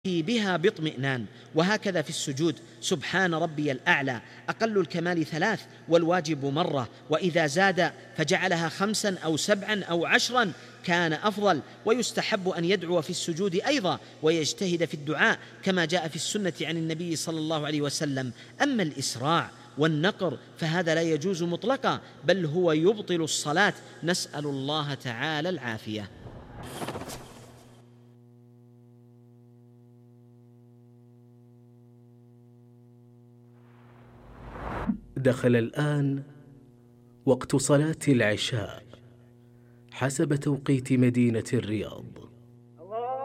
بها باطمئنان. وهكذا في السجود: سبحان ربي الأعلى أقل الكمال 3 والواجب مرة، وإذا زاد فجعلها 5 أو 7 أو 10 كان أفضل. ويستحب أن يدعو في السجود أيضا ويجتهد في الدعاء كما جاء في السنة عن النبي صلى الله عليه وسلم. أما الإسراع والنقر فهذا لا يجوز مطلقا، بل هو يبطل الصلاة، نسأل الله تعالى العافية. دخل الآن وقت صلاة العشاء حسب توقيت مدينة الرياض.